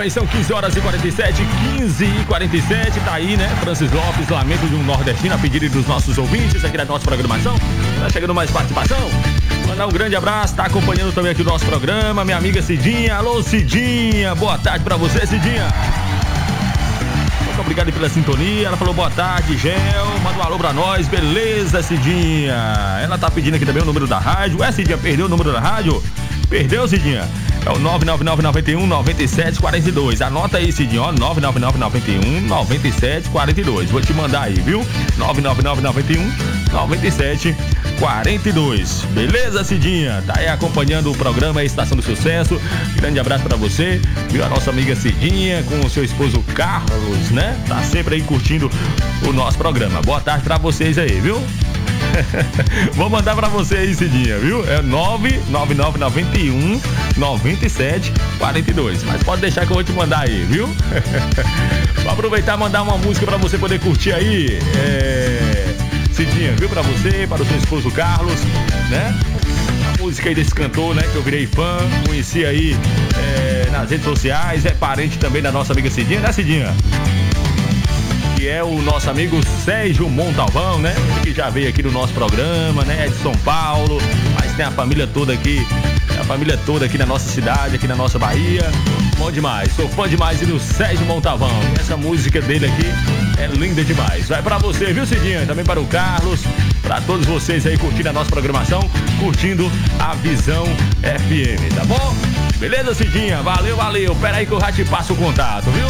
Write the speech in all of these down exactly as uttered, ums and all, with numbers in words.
bem, são quinze horas e quarenta e sete, quinze e quarenta e sete, tá aí, né? Francis Lopes, Lamento de um Nordestino, a pedido dos nossos ouvintes aqui da nossa programação. Tá chegando mais participação. Mandar um grande abraço, tá acompanhando também aqui o nosso programa, minha amiga Cidinha. Alô, Cidinha, boa tarde pra você, Cidinha. Muito obrigado pela sintonia. Ela falou boa tarde, Gel. Manda um alô pra nós, beleza, Cidinha? Ela tá pedindo aqui também o número da rádio. Ué, Cidinha, perdeu o número da rádio? Perdeu, Cidinha? É o nove nove nove nove um nove sete quatro dois. Anota aí, Cidinho, ó, nove nove nove nove um nove sete quatro dois. Vou te mandar aí, viu? nove nove nove nove um nove sete quatro dois. Beleza, Cidinha? Tá aí acompanhando o programa Estação do Sucesso. Grande abraço pra você. Viu a nossa amiga Cidinha com o seu esposo Carlos, né? Tá sempre aí curtindo o nosso programa. Boa tarde pra vocês aí, viu? Vou mandar pra você aí, Cidinha, viu? É nove nove nove nove um nove sete quatro dois. Mas pode deixar que eu vou te mandar aí, viu? Vou aproveitar e mandar uma música pra você poder curtir aí. É... Cidinha, viu? Pra você, para o seu esposo Carlos, né? A música aí desse cantor, né? Que eu virei fã, conheci aí é, nas redes sociais. É parente também da nossa amiga Cidinha, né, Cidinha? Que é o nosso amigo Sérgio Montalvão, né? Ele que já veio aqui no nosso programa, né? É de São Paulo, mas tem a família toda aqui, a família toda aqui na nossa cidade, aqui na nossa Bahia. Bom demais, sou fã demais do Sérgio Montalvão. Essa música dele aqui é linda demais. Vai pra você, viu, Cidinha? Também para o Carlos, pra todos vocês aí curtindo a nossa programação, curtindo a Visão F M, tá bom? Beleza, Cidinha? Valeu, valeu. Pera aí que eu já te passo o contato, viu?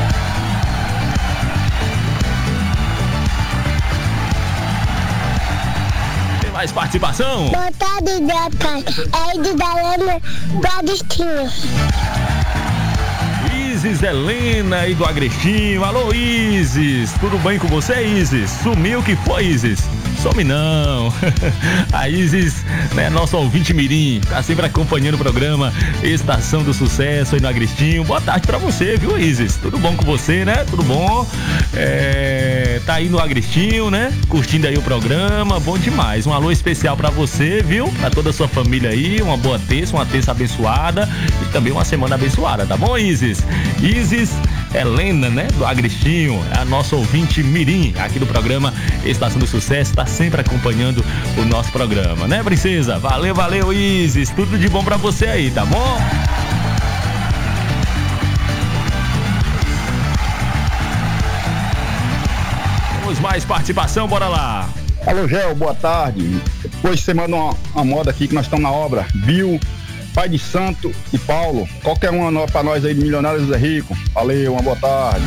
Mais participação? Boa tarde, Gata. É Isis Helena do Agostinho. Isis Helena e do Agrestinho. Alô, Isis. Tudo bem com você, Isis? Sumiu que foi, Isis? Some não. A Isis, né, nosso ouvinte mirim, tá sempre acompanhando o programa Estação do Sucesso aí no Agrestinho. Boa tarde pra você, viu, Isis? Tudo bom com você, né? Tudo bom? É, tá aí no Agrestinho, né? Curtindo aí o programa, bom demais. Um alô especial pra você, viu? Pra toda a sua família aí, uma boa terça, uma terça abençoada e também uma semana abençoada, tá bom, Isis? Isis Helena, né, do Agrestinho, é a nossa ouvinte mirim aqui do programa Estação do Sucesso, tá sempre acompanhando o nosso programa, né, princesa? Valeu, valeu, Isis, tudo de bom pra você aí, tá bom? Temos mais participação, bora lá. Alô, Gel, boa tarde. Depois você manda uma, uma moda aqui que nós estamos na obra. Bill, Pai de Santo e Paulo. Qualquer uma pra nós aí de Milionários é Rico. Valeu, uma boa tarde.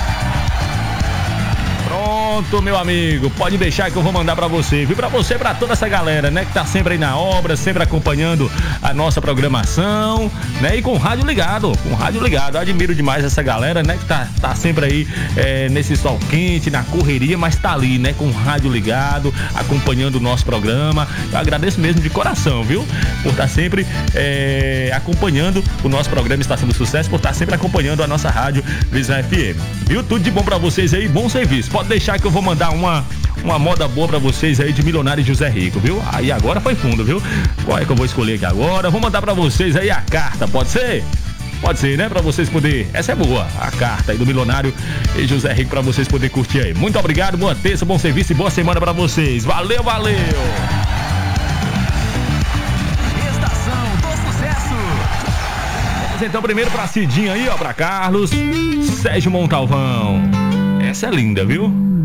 Pronto, meu amigo, pode deixar que eu vou mandar pra você, viu? Pra você, pra toda essa galera, né? Que tá sempre aí na obra, sempre acompanhando a nossa programação, né? E com o rádio ligado, com o rádio ligado. Eu admiro demais essa galera, né? Que tá, tá sempre aí é, nesse sol quente, na correria, mas tá ali, né? Com o rádio ligado, acompanhando o nosso programa. Eu agradeço mesmo de coração, viu? Por estar sempre é, acompanhando o nosso programa Estação do Sucesso, por estar sempre acompanhando a nossa rádio Visão F M. Viu? Tudo de bom pra vocês aí, bom serviço. Pode deixar que eu vou mandar uma, uma moda boa pra vocês aí de Milionário José Rico, viu? Aí agora foi fundo, viu? Qual é que eu vou escolher aqui agora? Vou mandar pra vocês aí a carta, pode ser? Pode ser, né? Pra vocês poderem. Essa é boa, a carta aí do Milionário e José Rico pra vocês poderem curtir aí. Muito obrigado, boa terça, bom serviço e boa semana pra vocês. Valeu, valeu! Estação do Sucesso. Vamos então primeiro pra Cidinha aí, ó, pra Carlos, Sérgio Montalvão. Essa é linda, viu?